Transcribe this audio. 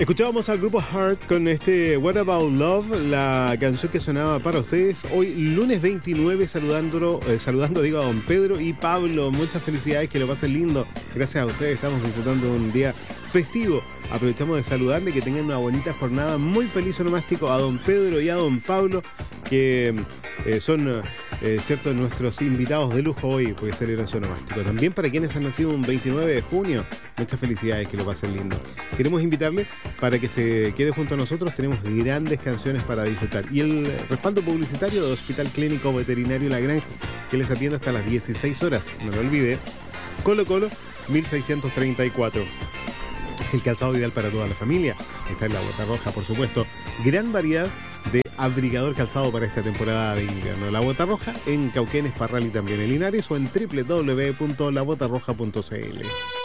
Escuchábamos al grupo Heart con este What About Love, la canción que sonaba para ustedes hoy lunes 29, saludando a don Pedro y Pablo. Muchas felicidades, que lo pasen lindo. Gracias a ustedes, estamos disfrutando de un día festivo. Aprovechamos de saludarle, que tengan una bonita jornada. Muy feliz onomástico a don Pedro y a don Pablo, que son cierto, nuestros invitados de lujo hoy, porque celebran su onomástico. También para quienes han nacido un 29 de junio, muchas felicidades, que lo pasen lindo. Queremos invitarle para que se quede junto a nosotros. Tenemos grandes canciones para disfrutar. Y el respaldo publicitario de Hospital Clínico Veterinario La Granja, que les atiende hasta las 16 horas. No lo olvide, Colo Colo 1634. El calzado ideal para toda la familia está en La Bota Roja, por supuesto. Gran variedad de abrigador calzado para esta temporada de invierno. La Bota Roja en Cauquenes, Parral y también en Linares, o en www.labotarroja.cl.